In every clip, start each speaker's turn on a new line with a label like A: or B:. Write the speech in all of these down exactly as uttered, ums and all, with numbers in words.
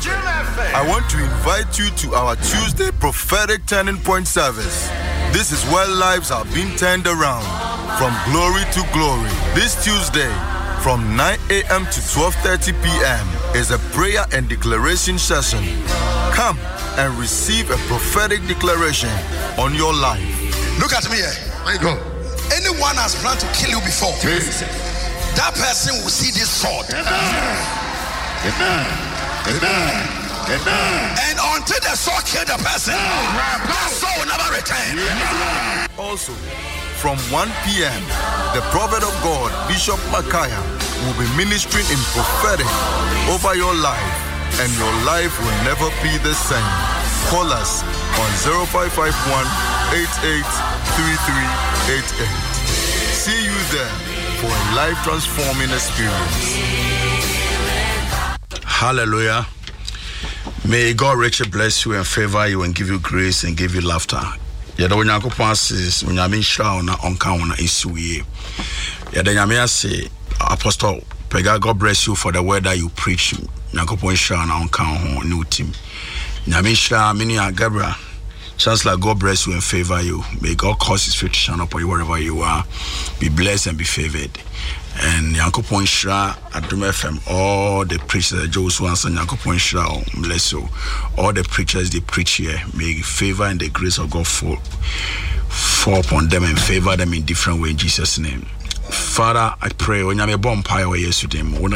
A: Beloved, I want to invite you to our Tuesday prophetic turning point service. This is where lives are being turned around from glory to glory. This Tuesday from nine a.m. to twelve thirty p.m. is a prayer and declaration session. Come and receive a prophetic declaration on your life.
B: Look at me here.
C: There you go.
B: Anyone has planned to kill you before,
C: Jesus.
B: that person will see this sword.
C: Amen. Amen. Amen.
B: And until the sword kill the person, that sword will never return.
A: Also, from one p.m., the prophet of God, Bishop Makaya, will be ministering in prophetic over your life, and your life will never be the same. Call us on zero five five one, eight eight three three eight eight. See you there for a life-transforming experience.
D: Hallelujah. May God richly bless you and favor you and give you grace and give you laughter. Yada Onyankopon says, Onyame nhyira na onka wona esuye. Yada Nyame ase, Apostle Pega, God bless you for the word that you preach. Onyankopon nhyira na onka ho ne utim. Nyame nhyira mini Gabriel. Chancellor, God bless you and favor you. May God cause his face to shine upon you wherever you are. Be blessed and be favored. And Yankopon Shra, Adum F M, all the preachers, Joshua and Yankopon Shra, bless you. All the preachers they preach here, may favor and the grace of God fall, fall upon them and favor them in different ways in Jesus' name. Father, I pray when you're born power yesterday, Lord,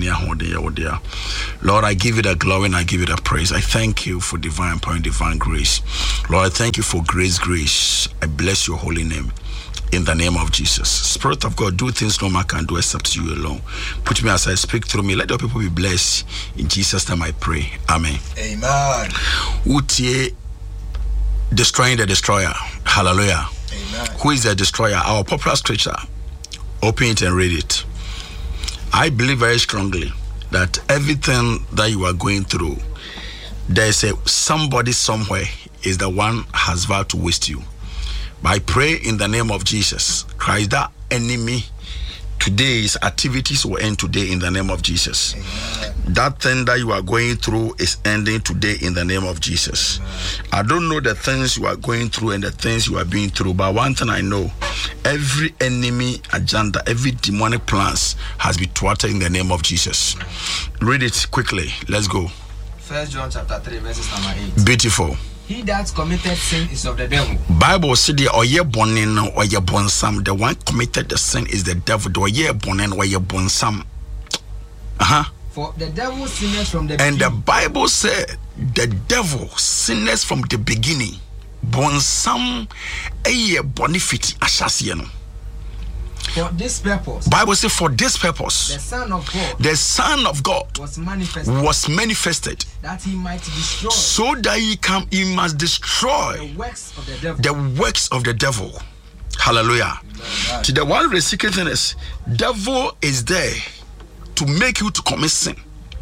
D: I give you the glory and I give you the praise. I thank you for divine power and divine grace. Lord, I thank you for grace, grace. I bless your holy name. In the name of Jesus. Spirit of God, do things no man can do except you alone. Put me as I speak through me. Let your people be blessed. In Jesus' name I pray. Amen.
B: Amen.
D: Utie, destroying the destroyer. Hallelujah.
B: Amen.
D: Who is the destroyer? Our popular scripture. Open it and read it. I believe very strongly that everything that you are going through, there is a somebody somewhere is the one has vowed to waste you. But I pray in the name of Jesus Christ, that enemy today's activities will end today in the name of Jesus. Amen. That thing that you are going through is ending today in the name of Jesus. Amen. I don't know the things you are going through and the things you are being through, but one thing I know, every enemy agenda, every demonic plans has been thwarted in the name of Jesus. Amen. Read it quickly. Let's go.
E: First John chapter three, verses number eight.
D: Beautiful.
E: He that committed sin is of the devil.
D: Bible said the oye bonin or ye bonsam. The one committed the sin is the devil. The oye bonin or ye bonsam. Uh-huh.
E: For the devil sinned from the
D: and
E: beginning.
D: And the Bible said the devil sinned from the beginning. Bonsam eye bonifiti ashasieno.
E: For this purpose,
D: Bible says for this purpose,
E: the Son of God,
D: the Son of God
E: was manifested,
D: was manifested
E: that he might destroy,
D: so that he can, he must destroy
E: the works of the devil.
D: The works of the devil. Hallelujah.
E: Amen.
D: To the one the secret thing is, devil is there to make you to commit sin.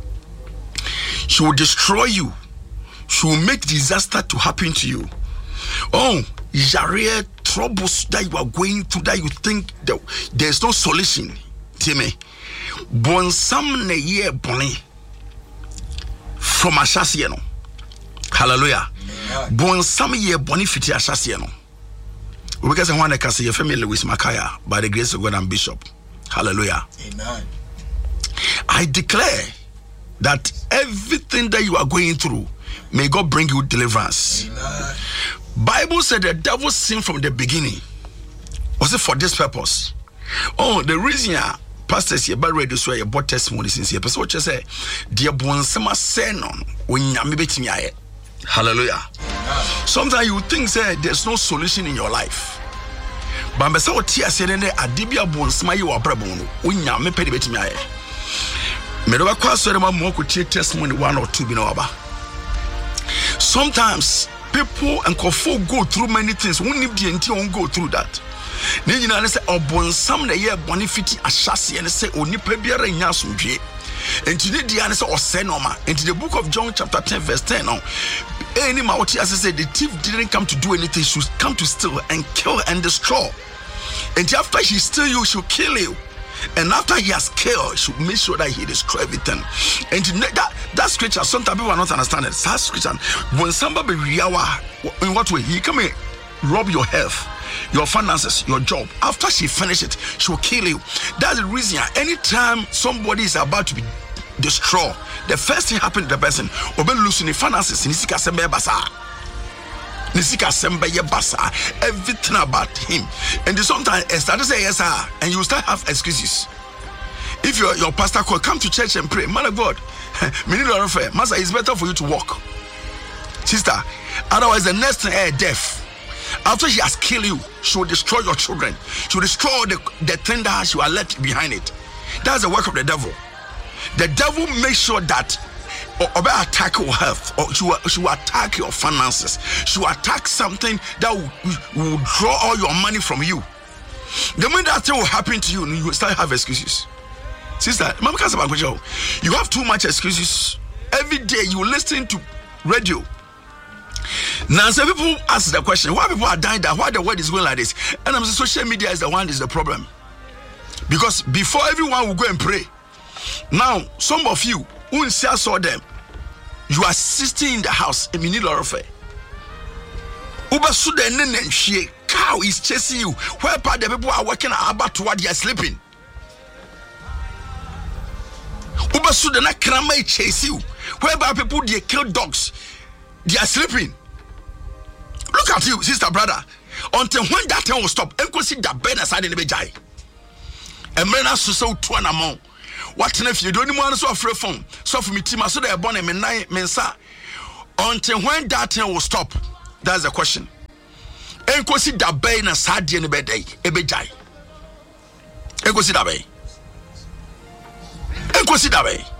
D: She will destroy you. She will make disaster to happen to you. Oh, Yare troubles that you are going through that you think that there's no solution. Timmy, bonsam ne ye boni from Ashasiano. Hallelujah. Bonsam ye boni fiti Ashasiano. Because I want to say you're familiar with Makaya by the grace of God and Bishop. Hallelujah.
B: Amen.
D: I declare that everything that you are going through, may God bring you deliverance.
B: Amen.
D: Bible said the devil sinned from the beginning. Was it for this purpose? Oh, the reason ya pastors here but ready so you bought testimony since here. Person what you say, dear bonsama senon when you betting ya. Hallelujah. Sometimes you think say there's no solution in your life. But me say what tia say ne adibia bonsama you abrabon when you me pedi betting ya. Me do ba kwa so dem mo ko testimony one or two bi na oba. Sometimes people and kofo go through many things. Won't need the entity won't go through that. Then you know say obonsam na ye bonifiti ashase and say onipa biara nya asomdwe. And today the answer or senoma. Into the book of John chapter ten verse ten now. Any mawati as I said the thief didn't come to do anything, she should come to steal and kill and destroy. And after he steal you, she'll kill you. And after he has killed, she will make sure that he destroy everything. And that That scripture, sometimes people are not understanding. That scripture, when somebody in what way? He come here, rob your health, your finances, your job. After she finish it, she will kill you. That's the reason. Anytime somebody is about to be destroyed, the first thing happen to the person, obe losing the finances, nisika sembe basa, nisika sembe ye basa, everything about him. And sometimes I start to say yes sir, and you start have excuses. If your your pastor call, come to church and pray, man of God, me need a fair, master, it's better for you to walk, sister. Otherwise, the next thing is death. After she has killed you, she will destroy your children. She will destroy the, the thing that she will left behind it. That's the work of the devil. The devil makes sure that or, or attack your health, or she will, she will attack your finances. She will attack something that will, will draw all your money from you. The moment that thing will happen to you, you will start have excuses. Sister, you have too much excuses. Every day you listen to radio. Now some people ask the question, why people are dying that, why the world is going like this? And I'm saying social media is the one is the problem. Because before everyone will go and pray, now some of you who saw them, you are sitting in the house and you need a lot of faith. Cow is chasing you. Where part the people are working about to what they are sleeping. Uba Sudana Krama chase you. Whereby people they kill dogs, they are sleeping. Look at you, sister, brother. Until when that thing will stop, and go see that bed aside in the bejai. And men are so to an amount. What if you don't want to so free phone? So for me, Tima, so they are born and nine mensa. Until when that thing will stop, that's the question. And go see that bed aside in the bed, a bejai. And go see that way. And go see that way.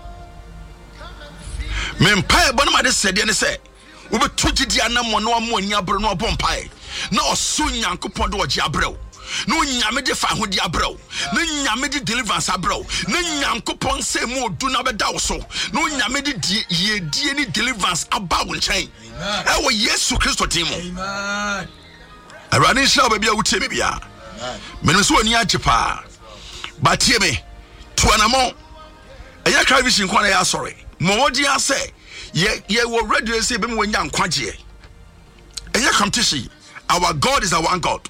D: Men pay Bonama said, and say, we were two Gidiana Mono Monia Bruno Pompai. No soon Yankupon do Jabro. No Yamedi Fahu Diabro. No Yamedi deliverance abro. No Yankupon say more do not be so. No Yamedi ye any deliverance about chain. Oh, yes, to Christo Timo. Amen. I ran in shall be a Utimibia. Menusuania Japa. But hear me. Tuanamo. A Yakavish in Quania, sorry. Modia say. Ye ye will ready to say bim when young quadje. And ya come to see our God is our one God.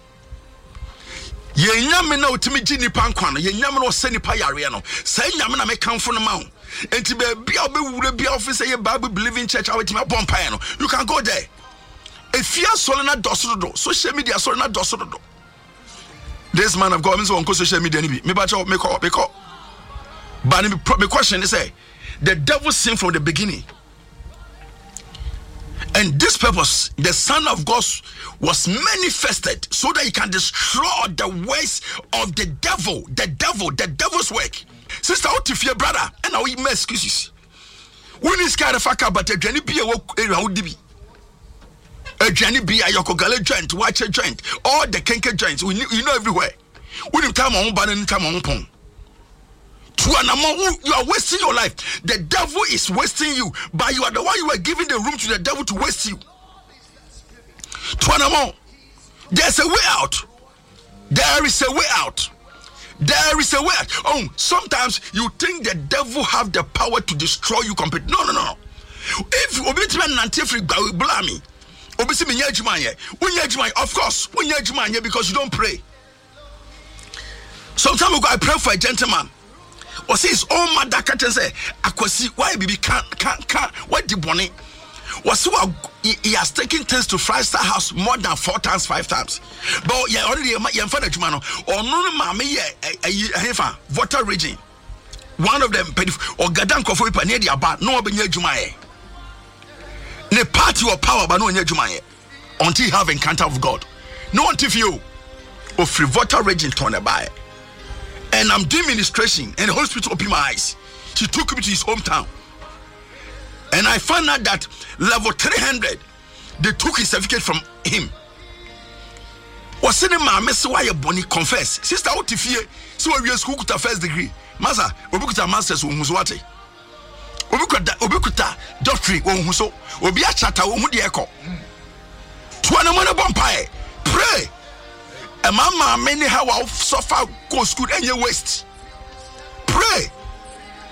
D: Ye nyame na otimi gini pankwana, ye nyame no seni pa yare no. Say nyame na make come from the mount. And to be a be wure be office ye Bible believing church away to my bompa no. You can go there. If you are solena dosodo, social media solena dosodo. This man of God means on social media ni bi. Me ba cho make up make up. But the question is say the devil sinned from the beginning. And this purpose, the Son of God was manifested so that he can destroy the ways of the devil, the devil, the devil's work. Sister, what if your brother? And now we make excuses. We need scared of fuck but a journey be a walk around the a journey be a yokogale joint, watch a joint, all the kenke joints. We you know everywhere. We need time on ban and time on pong. To an amount, you are wasting your life. The devil is wasting you, but you are the one you are giving the room to the devil to waste you. To an amount, there's a way out. There is a way out. There is a way out. Oh, sometimes you think the devil have the power to destroy you completely. No, no, no. If obitman nantifri blame, obisi minyajumanye, unyajumanye, of course, unyajumanye because you don't pray. Sometimes I pray for a gentleman. Or says, oh, my doctor say, I could see why baby can't, can't, can't, what the bonnet was so he, he has taken things to Five Star House more than four times, five times. But yeah, already, yeah, father, man, or no, mammy, yeah, a voter region. One of them, or Gadan Kofu Panedia, but no, but near Jumae. The party of power, but no, near Jumae. Until you have encounter of God. No, until you, or free voter region, turn a by. And I'm doing ministration, and the Holy Spirit opened my eyes. He took me to his hometown. And I found out that level three hundred, they took his certificate from him. Was in my mess why you bonny confess. Sister, what if you so we are school to first degree? Master, Obukuta masters Umuzwate. Obukuta Obukuta doctorate Umuso, Obia chata Umudi Echo. Twanamana Bompire. Pray. And mama, many how I suffer go school and your waste. Pray. And you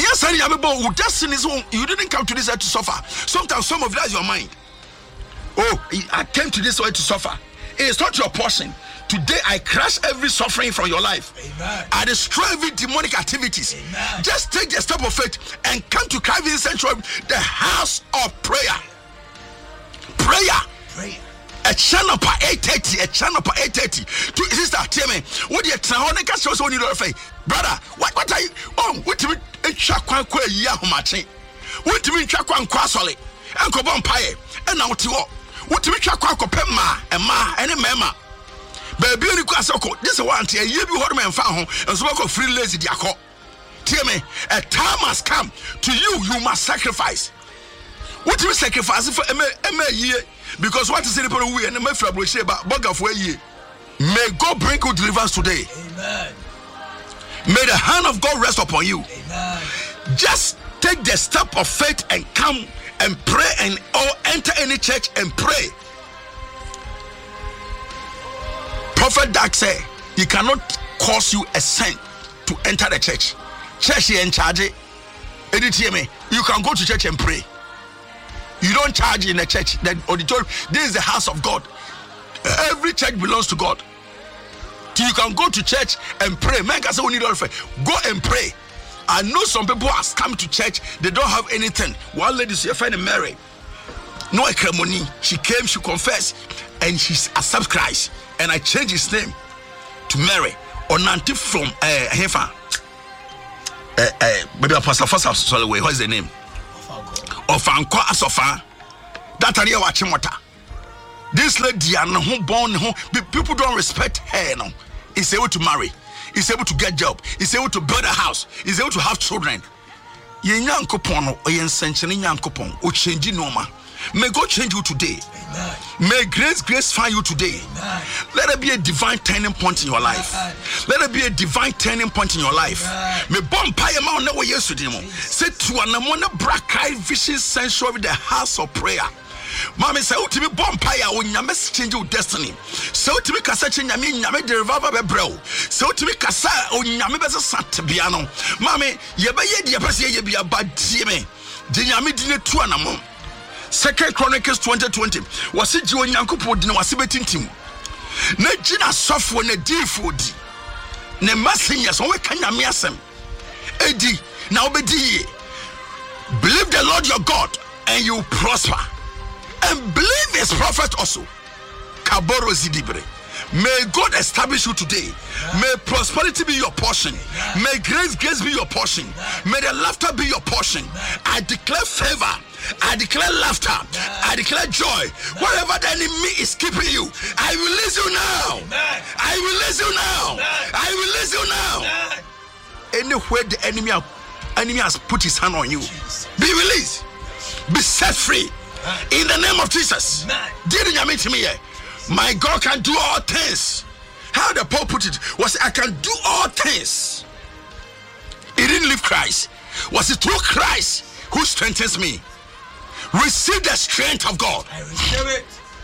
D: Yes, I am about destiny. You didn't come to this earth to suffer. Sometimes some of that is your mind. Oh, I came to this earth to suffer. It is not your portion. Today I crush every suffering from your life.
B: Amen.
D: I destroy every demonic activities.
B: Amen.
D: Just take the step of faith and come to Calvary Sanctuary, the house of prayer. Prayer.
B: Prayer.
D: A channel per eight thirty, a channel per eight thirty. Sister, tell me, what do you tell me? Catch you need to brother. What what are you? Oh, what do you mean? Chakwan kwe yahumachi. What do you mean? Chakwan kwasole. Uncle Bompaye. And now to what? What do you mean? Chakwan kopema and ma and a mema. Baby, you kwasoko. This is one thing. You be what man found and so called free lazy diako. Tell me, a time has come to you. You must sacrifice. What do you sacrifice for a year? Because what is in the way and the Mefra say about Boga for a year. May God bring you deliverance today.
B: Amen.
D: May the hand of God rest upon you.
B: Amen.
D: Just take the step of faith and come and pray and or enter any church and pray. Prophet Dak said, he cannot cost you a cent to enter the church. Church in charge. You can go to church and pray. You don't charge in a church. The auditorium. This is the house of God. Every church belongs to God. So you can go to church and pray. Man can say we need all faith. Go and pray. I know some people have come to church. They don't have anything. One lady, she find Mary. No ceremony. She came. She confessed, and she accepted Christ. And I changed his name to Mary. Onanti from uh, Hefa. Uh, uh, maybe Apostle Fossa. Sorry, what is the name? Of Anko Asofa, that area watching water. This lady and who born who people don't respect her. No, is able to marry, is able to get job, is able to build a house, is able to have children. Ye nyanko pono or yen century nyanko pon or change norma. May God change you today. Amen. May grace, grace find you today. Amen. Let there be a divine turning point in your life. Amen. Let there be a divine turning point in your life. Amen. May bonfire mount never yesterday. Say to an amona brakai vision sanctuary, the house of prayer. Mommy say to me bonfire when you must change your destiny. So to me kasa change me nyame de revival be bro. So to me kasa o nyame be sat biano. Mommy ye be ye de pese ye bia bad me. De nyame dine tu anamon. Second Chronicles twenty twenty was it you Yankupo dina was betintim. Na jina software na defo di. Ne messengers on we kanya miasem. Edi na obedi. Believe the Lord your God and you prosper. And believe his prophet also. Kaboro zidibre. May God establish you today. May prosperity be your portion. May grace, grace be your portion. May the laughter be your portion. I declare favor. I declare laughter. I declare joy. Wherever the enemy is keeping you, I release you now. I release you now. I release you now. Anywhere the enemy, enemy has put his hand on you, be released. Be set free. In the name of Jesus. Didn't you meet me here? My God can do all things. How the Pope put it was, I can do all things. He didn't leave Christ. Was it through Christ who strengthens me? Receive the strength of God.
B: I receive it.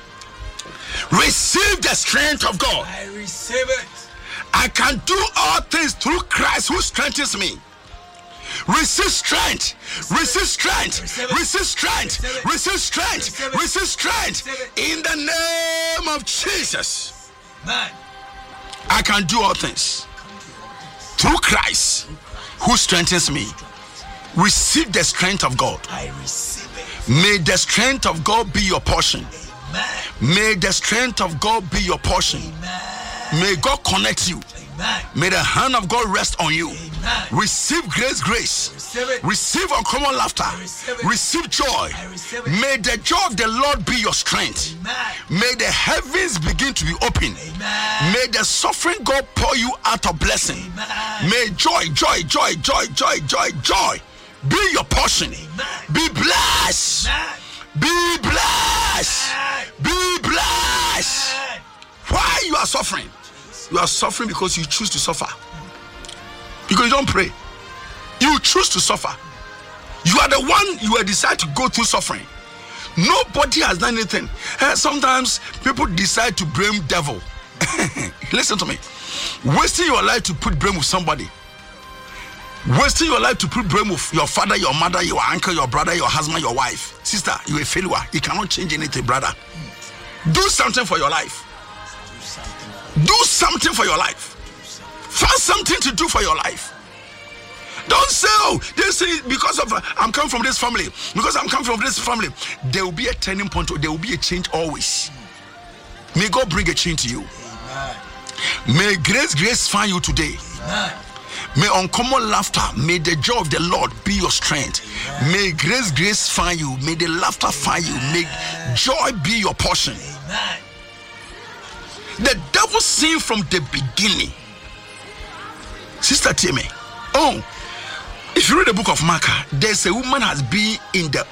D: Receive the strength of God.
B: I receive it.
D: I can do all things through Christ who strengthens me. Receive strength. Receive strength. Receive strength. Receive strength. Receive strength. In the name of Jesus.
B: Man.
D: I can do all things through Christ who strengthens me. Receive the strength of God.
B: I receive it.
D: May the strength of God be your portion.
B: Amen.
D: May the strength of God be your portion.
B: Amen.
D: May God connect you.
B: Amen.
D: May the hand of God rest on you.
B: Amen.
D: Receive grace, grace.
B: Receive it.
D: Receive uncommon laughter.
B: Receive it.
D: Receive joy.
B: I receive it.
D: May the joy of the Lord be your strength.
B: Amen.
D: May the heavens begin to be open.
B: Amen.
D: May the suffering God pour you out of blessing.
B: Amen.
D: May joy, joy, joy, joy, joy, joy, joy be your portion.
B: Amen.
D: Be blessed.
B: Amen.
D: Be blessed.
B: Amen.
D: Be blessed.
B: Amen.
D: Why you are suffering? You are suffering because you choose to suffer. Because you don't pray. You choose to suffer. You are the one you have decided to go through suffering. Nobody has done anything. Uh, sometimes people decide to blame devil. Listen to me. Wasting your life to put blame with somebody. Wasting your life to put blame of your father, your mother, your uncle, your brother, your husband, your wife. Sister, you're a failure. You cannot change anything, brother. Do something for your life. Do something for your life. Find something to do for your life. Don't say, oh, this is because of uh, I'm coming from this family. Because I'm coming from this family. There will be a turning point. There will be a change always. May God bring a change to you. Amen. May grace, grace find you today. Amen. May uncommon laughter, may the joy of the Lord be your strength. Amen. May grace, grace find you. May the laughter find you. May joy be your portion. Amen. The devil sinned from the beginning. Sister Timmy, oh, if you read the book of Micah, there's a woman has been in the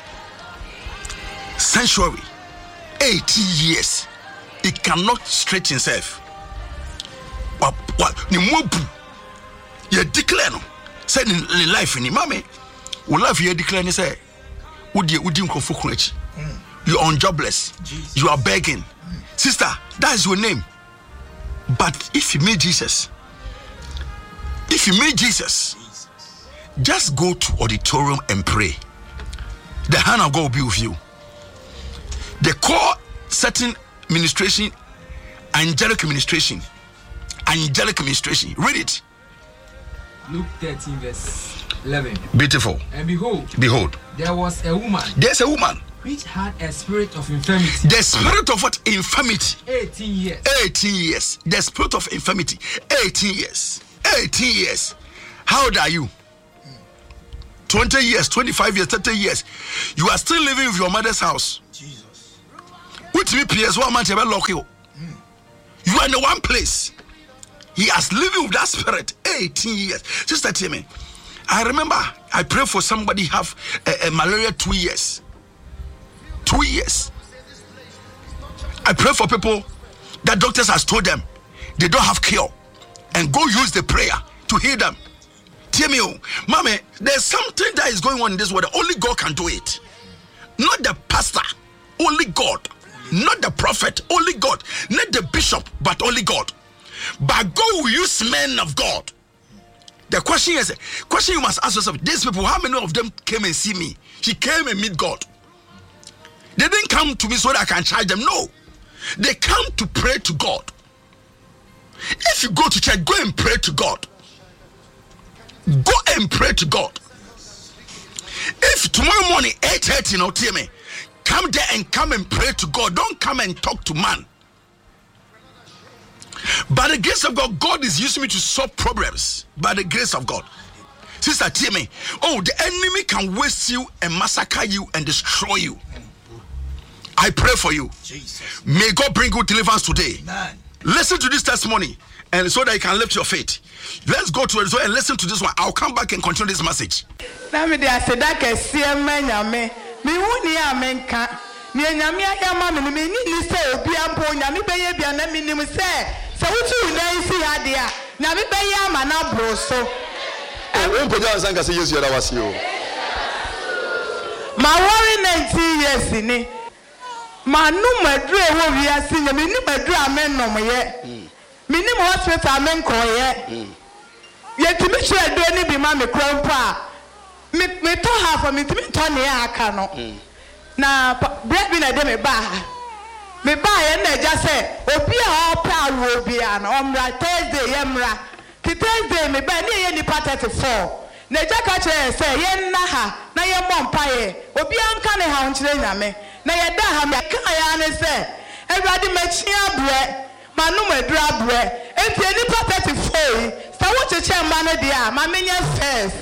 D: sanctuary eighty years. He cannot stretch himself. What? What? You declare no. Said in life in mommy, we life you declare. He say, "Would you would you come for crutch? You are unjobless. Jesus. You are begging, mm. Sister. That is your name. But if you meet Jesus, if you meet Jesus, Jesus, just go to auditorium and pray. The hand of God will be with you. The core certain ministration, angelic ministration, angelic ministration. Read it.
E: Luke thirteen verse eleven.
D: Beautiful.
E: And behold,
D: behold,
E: there was a woman.
D: There's a woman
E: which had a spirit of infirmity.
D: The spirit of what? Infirmity.
E: eighteen years.
D: eighteen years. The spirit of infirmity. eighteen years. eighteen years. How old are you? twenty years, twenty-five years, thirty years. You are still living with your mother's house. Jesus. With me, P S one month, you are You are in the one place. He has living with that spirit eighteen years. Sister Timmy, I remember I prayed for somebody have a, a malaria two years. Two years. I pray for people that doctors has told them they don't have cure, and go use the prayer to heal them. Timmy, mommy, there's something that is going on in this world. Only God can do it. Not the pastor, only God. Not the prophet, only God. Not the bishop, but only God. But God will use men of God. The question is, question you must ask yourself, these people, how many of them came and see me? She came and meet God. They didn't come to me so that I can charge them. No. They come to pray to God. If you go to church, go and pray to God. Go and pray to God. If tomorrow morning, eight thirty, you know, tell me, come there and come and pray to God. Don't come and talk to man. By the grace of God, God is using me to solve problems. By the grace of God. Sister Timmy, oh, the enemy can waste you and massacre you and destroy you. I pray for you. Jesus. May God bring you deliverance today. Amen. Listen to this testimony, and so that you can lift your faith. Let's go to it and listen to this one. I'll come back and continue this message.
F: Me nyame ayama me me ni say obi ampo nyame beye bia na minim say se wutu na isi ade a nyame beye ama na bro so e won poja ansan ka say Yesu yara wase o ma worry nineteen years ni ma nu madru e wo wi ase nyame ni madru amennom ye me ni hospital amenko ye ye timi hwe do ni bi ma me krompa me me to half me timi to ne aka no na bread bi na de me ba me ba ye na ja say obi a opa wo bi an omra Thursday yemra ti Thursday me ba ni ye ni thirty-four na ja ka che say ye na ha na ye bompa ye obi anka ne ha onchire nyame na ye da ha me ka ya ne say everybody machia bre manu madura bre enti ni thirty-four sa wo cheche ma ne dia ma menya first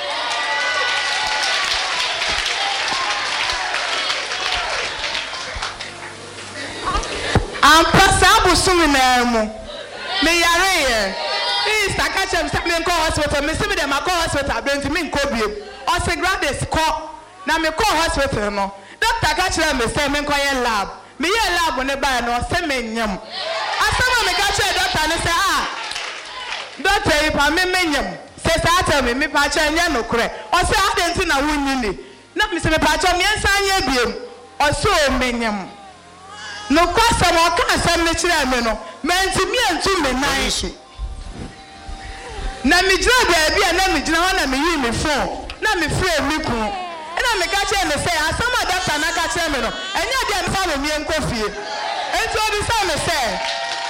F: I'm passable soon in Elmo. Me yare. Please, I catch him. Something call hospital. Me see me them. I call hospital. Bring to me Kobe. Or say grab this call. Now me call hospital no. Doctor catch them. Me say me call your lab. Me your lab when they buy no. Say me nyam. I say me catch your doctor and say ah. Doctor, if I me me nyam. Say say tell me me patch nyam no kure. Or say I didn't na win ni. Na me say me patch me ensan ye biem. Or so me nyam. No kwasa mo ka asem ne kire me no menti mi antu me nan Na mi jina baabi a na mi jina ho na mi yi mi phone. Na mi free mi ku. Na mi ka che me say asama doctor na ka che me no. Enya dia me fa me enko fie. Enti obi say me say.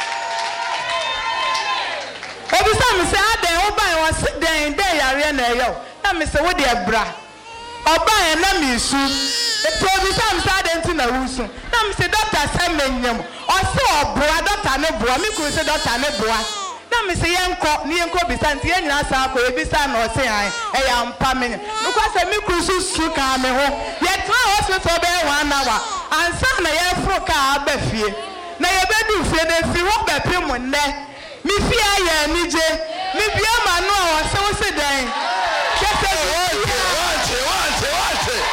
F: Obi say me say adan wo ban wo sit den den yare na eyo. Na me say wo de bra. Oba en na mi su. Enti obi say me say adan ti na wo su. Na me say doctor say me nyam. O say oboa doctor ne boa. Me ku say doctor ne boa. Na me say yenko ni yenko bisa nti yen nyina sa ko ebisa na o say an e ya mpa me no kwa say me krusu su ka me ho ye tra hospital be one hour ansa na ye fro ka aba fie na ye be du fie na fi ho be pem ne mi fie aye ni je mi bia ma no o say wo say dan ke say
B: Watch it, watch it, watch it.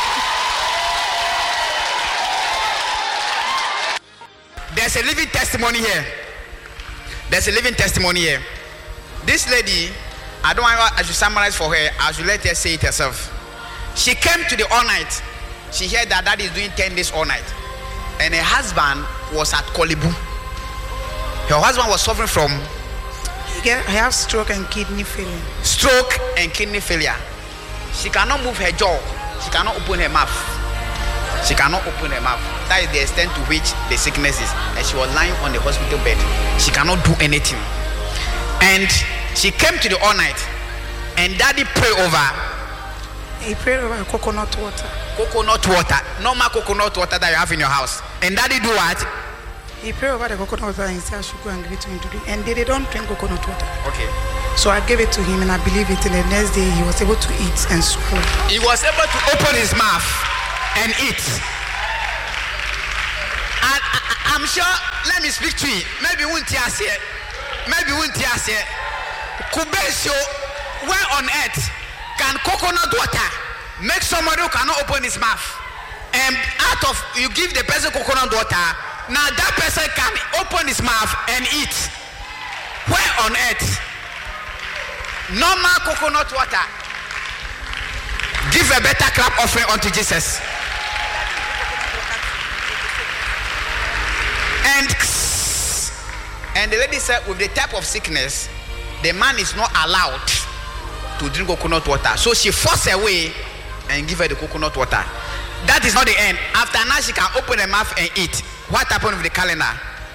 G: There's a living testimony here. There's a living testimony here. This lady, I don't want I should summarize for her. I should let her say it herself. She came to the all night. She heard that daddy is doing ten days all night. And her husband was at Kolibu. Her husband was suffering from
H: I have stroke and kidney failure.
G: Stroke and kidney failure. She cannot move her jaw. She cannot open her mouth. She cannot open her mouth. That is the extent to which the sickness is. And she was lying on the hospital bed. She cannot do anything. And she came to the all night. And daddy prayed over.
H: He prayed over coconut water.
G: Coconut water. Normal coconut water that you have in your house. And daddy do what?
H: He prayed over the coconut water and said I should go and give it to him to drink. And they, they don't drink coconut water.
G: Okay.
H: So I gave it to him and I believe it. And the next day he was able to eat and swallow.
G: He was able to open his mouth and eat. And I, I'm sure, let me speak to you. Maybe won't you say it? Maybe won't you say it? Kubesio, where on earth can coconut water make somebody who cannot open his mouth? And out of, you give the person coconut water, now that person can open his mouth and eat. Where on earth? Normal coconut water. Give a better clap offering unto Jesus. And and the lady said, with the type of sickness, the man is not allowed to drink coconut water. So she forced her way and give her the coconut water. That is not the end. After now, she can open her mouth and eat. What happened with the calendar?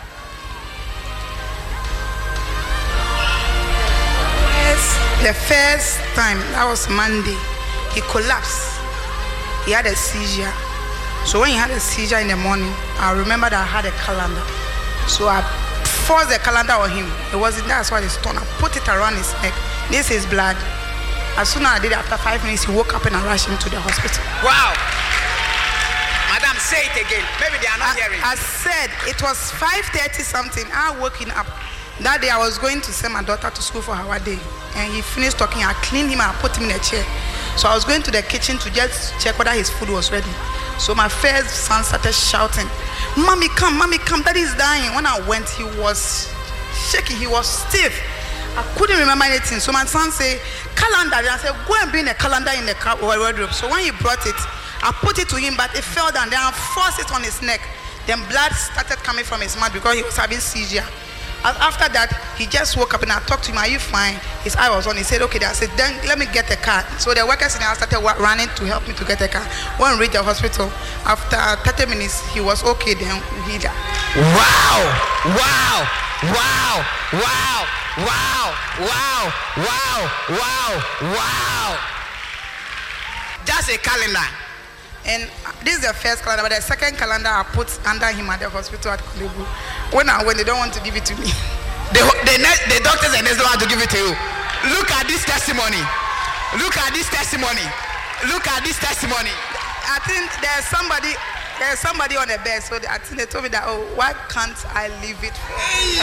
H: Yes, the first time, that was Monday, he collapsed. He had a seizure. So when he had a seizure in the morning, I remember that I had a calendar. So I forced the calendar on him. It wasn't that's why it's torn. I put it around his neck. This is blood. As soon as I did it, after five minutes, he woke up and I rushed him to the hospital.
G: Wow. Madam, say it again. Maybe they are not
H: I,
G: hearing.
H: I said it was five thirty something. I woke him up. That day I was going to send my daughter to school for her day. And he finished talking. I cleaned him and I put him in a chair. So I was going to the kitchen to just check whether his food was ready. So my first son started shouting, "Mommy, come, mommy, come, daddy is dying." When I went, he was shaking, he was stiff. I couldn't remember anything. So my son said, "Calendar." And I said, "Go and bring the calendar in the wardrobe." So when he brought it, I put it to him, but it fell down. Then I forced it on his neck. Then blood started coming from his mouth because he was having seizure. After that, he just woke up and I talked to him. "Are you fine?" His eye was on. He said, "Okay." I said, "Then let me get a car." So the workers in the house started running to help me to get a car. When we reached the hospital, after thirty minutes, he was okay. Then he died.
G: Wow! Wow! Wow! Wow! Wow! Wow! Wow! Wow! Wow! Just a calendar.
H: And this is the first calendar, but the second calendar I put under him at the hospital at Kolibu. When I went, they don't want to give it to me.
G: The, the, the doctors and nurses don't want to give it to you. Look at this testimony. Look at this testimony. Look at this testimony.
H: I think there's somebody, there's somebody on the bed. So I think they told me that, "Oh, why can't I leave it for?"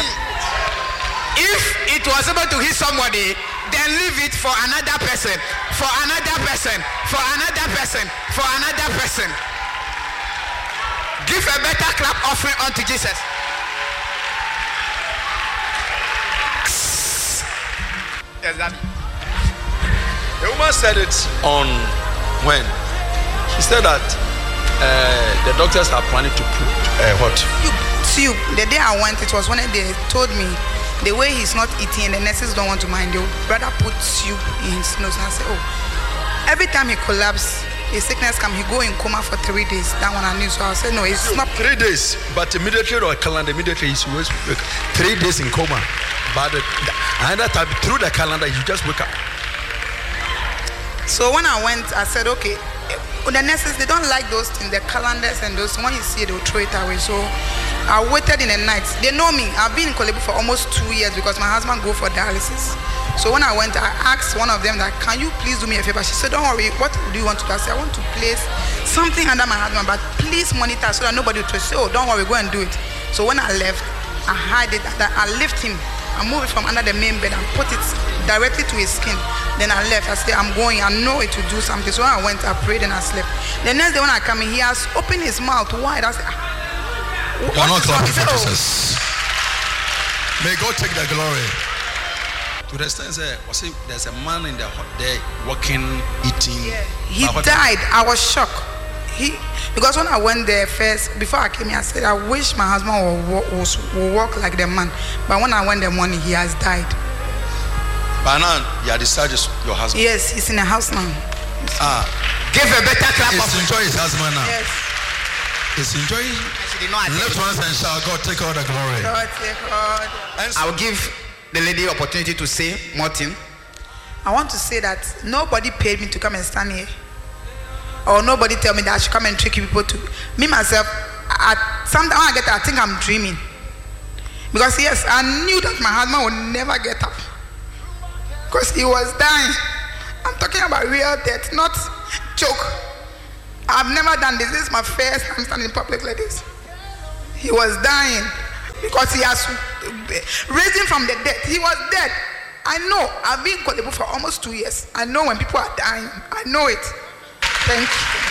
G: If it was able to hit somebody, then leave it for another person, for another person, for another person, for another person. Give a better clap offering unto Jesus. Yes, that.
I: The woman said it on when? She said that uh, the doctors are planning to put uh, what?
H: You, see, the day I went, it was when they told me the way he's not eating and the nurses don't want to mind, they'll rather put you in his nose. And I say, oh, every time he collapses, his sickness come, he go in coma for three days. That one I knew, so I said, no, it's not
I: three days, but immediately or calendar, immediately he's three days in coma. But the, another time through the calendar, you just wake up.
H: So when I went, I said, okay, the nurses, they don't like those things, the calendars and those. When you see it, they'll throw it away. So I waited in the night. They know me. I've been in Kolebu for almost two years because my husband go for dialysis. So when I went, I asked one of them that, can you please do me a favor? She said, don't worry, what do you want to do? I said, I want to place something under my husband, but please monitor so that nobody will say, oh, don't worry, go and do it. So when I left, I hide it, I lift him, I move it from under the main bed and put it directly to his skin. Then I left. I said, I'm going. I know it will do something. So when I went, I prayed and I slept. The next day when I come in, he has opened his mouth wide. I said,
I: you're not clapping for Jesus. May God take the glory. To the extent that there's a man in the there working, eating.
H: Yeah. He died. I was shocked. He because when I went there first, before I came here, I said, I wish my husband would, would, would walk like the man. But when I went the morning, he has died.
I: But now you are decided your husband.
H: Yes, he's in the house now.
I: Ah,
G: give a better clap.
I: He's enjoying his husband now.
H: Yes.
I: He's enjoying. Lift once and shout, God take all the glory.
H: God take all.
G: I'll give the lady opportunity to say more thing.
H: I want to say that nobody paid me to come and stand here, or nobody tell me that I should come and trick people to me myself. At sometimes when I get there, I think I'm dreaming, because yes, I knew that my husband would never get up because he was dying. I'm talking about real death, not joke. I've never done this. This is my first time standing in public like this. He was dying because he has raised him from the dead. He was dead. I know. I've been in Kolebu for almost two years. I know when people are dying. I know it. Thank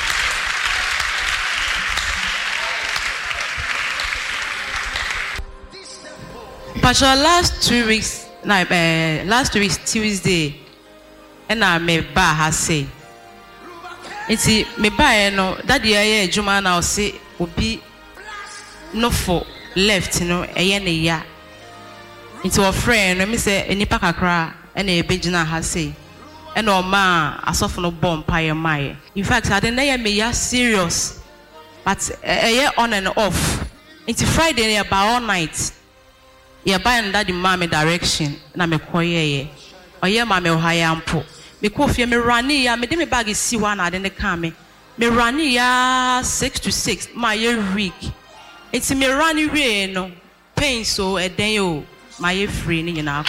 J: you. But your last two weeks, like uh, last two weeks Tuesday, and I may ba has say. It's me ba no. That the year Juma now say will be no for left, you know. A ne ya. Into a friend, let me say any pakakra and a bejina has say. And no ma a soft no bomb pie my. In fact, I didn't know me ya serious, but a year on and off. It's Friday about all night. Yeah, buying that the mommy direction, na me koye. Or yeah, mammy high ampo. Me coffee me rani ya me de me bag is see one I didn't come me. Me rani ya six to six, my year week. It's me rani way no pain so a day yo. My free in our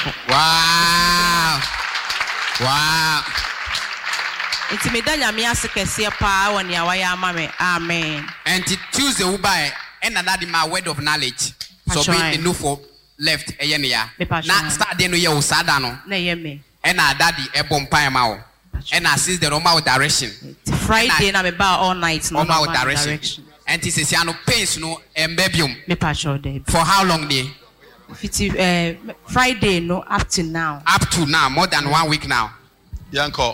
G: wow, wow.
J: It's me that me ask a see a power when you are mammy. Amen.
G: And Tuesday we buy and another my word of knowledge. So be the new for left a year. Now start the new year with Sadano.
J: Nay, me.
G: And our daddy a bomb pie mouth. And I see the normal direction.
J: Friday and I'm about all night.
G: Normal direction. And this is no pains no embebium.
J: Me patcho day.
G: For how long day?
J: Uh, Friday, no, up to now.
G: Up to now, more than one week now.
I: Yanko.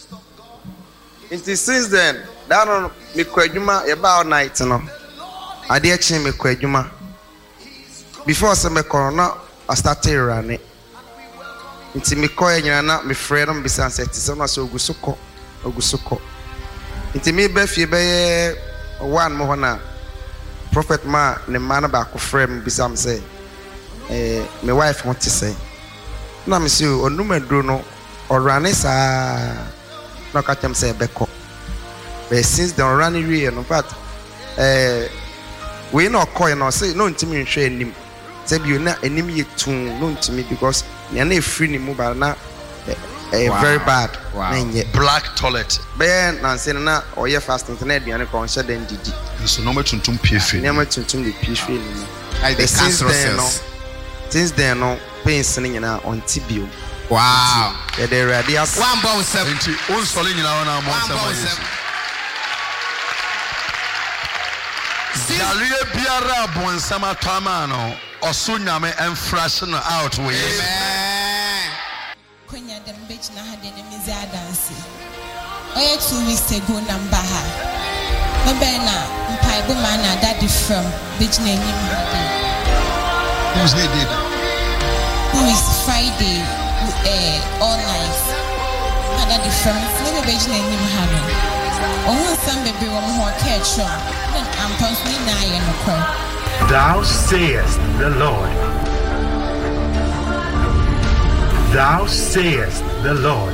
K: It is since then. That on me kwejuma about night no. I dey chin me kwejuma. Before some me corona, I started running. Inti me koye nyina na me friend am bisan set so na so ogusoko ogusoko. Inti me be fie be one mo na prophet ma ne man ba ko frame bisam say eh my wife want to say na me say onumedro no orane sa na ka tem say beko but since the running we in fact eh we no call no say no ntimi nhwe anim say bi na anim ye tun no ntimi because na na free ni mu ba na eh wow. Very bad
I: wow. Na black toilet
K: ben na say na oye fasting na aduane ko on den didi
I: so no metuntum piefe
K: na metuntum de piefe ni
G: like the cancer cells.
K: Since then, no pains in on tibio.
G: Wow.
K: Yeah, the radius.
G: One bone seven.
I: One solid in our one seven. Zalia Biara Bonsama Tamano or Sunyame and Frashing out with.
L: Amen. Quenya the bitch na had in Mizia dance. Oh, two weeks ago, Nambaha. Mabena, Pai Bumana, daddy from bitch name him.
I: Who's they did?
L: who is Friday uh, all night. And at the front, never be in him having. Oh, some baby woman who are catch on. Then I'm personally nigh and occur.
M: Thou sayest the Lord. Thou sayest the Lord.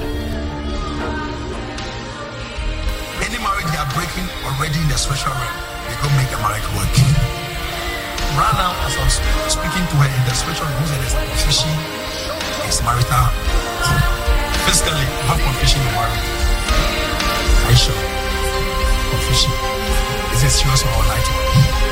I: Any marriage they are breaking already in the spiritual realm, they go make the marriage work. Right now, as I'm speaking to her in the spiritual realm, there's a confusion. It's marital. Physically, you have confusion in marriage. Are you sure? Confusion. Is it serious or light?